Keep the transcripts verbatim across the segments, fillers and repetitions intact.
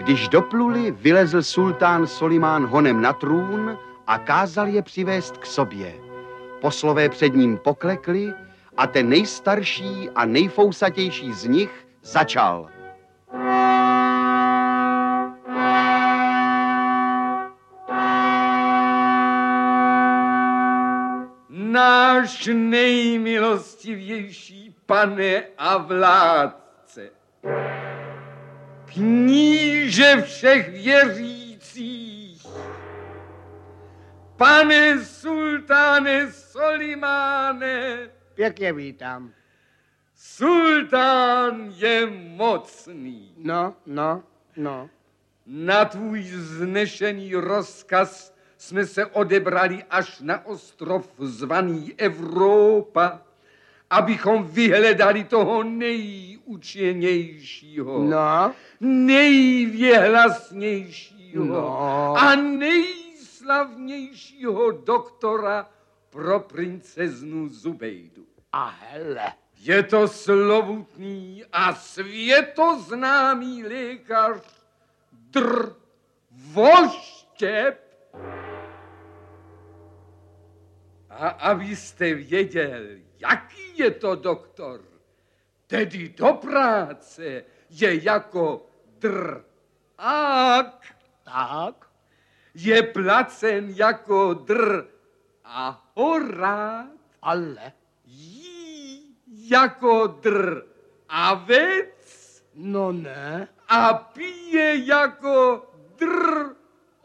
Když dopluli, vylezl sultán Solimán honem na trůn a kázal je přivést k sobě. Poslové před ním poklekli a ten nejstarší a nejfousatější z nich začal. Náš nejmilostivější pane a vládce, kníže všech věřících, pane sultáne Solimáne. Pěkně vítám. Sultán je mocný. No, no, no. Na tvůj znešený rozkaz jsme se odebrali až na ostrov zvaný Evropa, abychom vyhledali toho nejučenějšího, No. nejvěhlasnějšího No. a nejslavnějšího doktora pro princeznu Zubejdu. A hele. Je to slovutný a světoznámý lékař Dr. Voštěp. A abyste věděl, jaký je to doktor, tedy do práce je jako drák. Tak. Je placen jako dr a horát. Ale. Jí jako dr a vec. No ne. A pije jako dr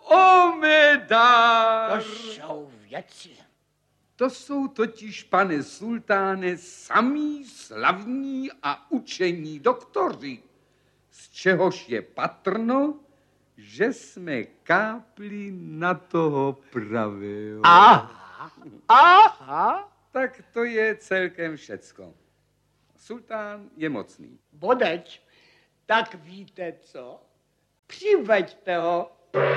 omedár. To jsou věci. To jsou totiž, pane sultáne, samí slavní a učení doktoři, z čehož je patrno, že jsme kápli na toho pravého. Aha, aha. Tak to je celkem všecko. Sultán je mocný. Bodeč, tak víte co? Přiveďte ho.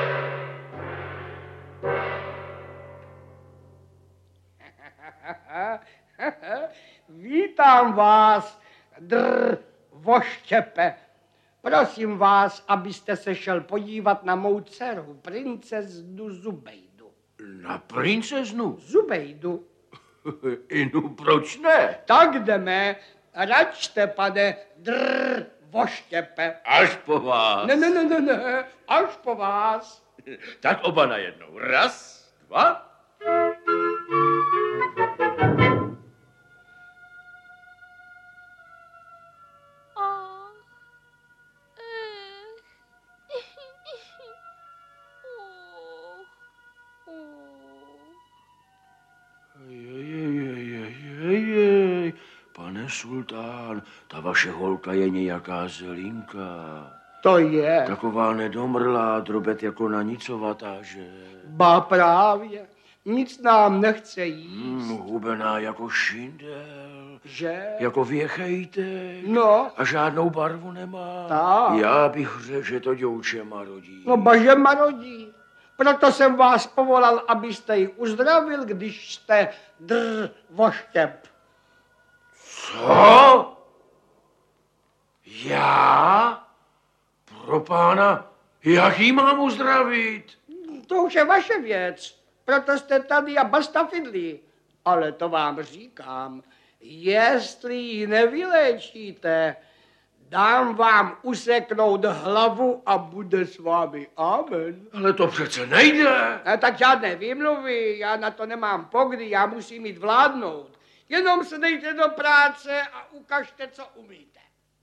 Vítám vás, dr. Voštěpe. Prosím vás, abyste se šel podívat na mou dceru, princeznu Zubejdu. Na princeznu? Zubejdu. Inu, proč ne? Tak jdeme. Račte, pane dr. Voštěpe. Až po vás. Ne, ne, ne, ne, ne, až po vás. Tak oba najednou. Raz, dva. Jejejejejejej, pane sultán, ta vaše holka je nějaká zelinka. To je. Taková nedomrlá, drobet jako na nicovatá, že? Ba právě. Nic nám nechce jíst. Hmm, hubená jako šindel. Že? Jako věchejtek. No. A žádnou barvu nemá. Tak. Já bych řekl, že to děvče marodí. No baže marodí. Proto jsem vás povolal, abyste ji uzdravil, když jste dr. Voštěp. Co? Já? Pro pána, jak jí mám uzdravit? To už je vaše věc. Proto jste tady a basta fidlí. Ale to vám říkám, jestli ji nevyléčíte, dám vám useknout hlavu a bude s vámi amen. Ale to přece nejde. Ne, tak žádné výmluvy, já na to nemám pokdy, já musím jít vládnout. Jenom se dejte do práce a ukažte, co umíte.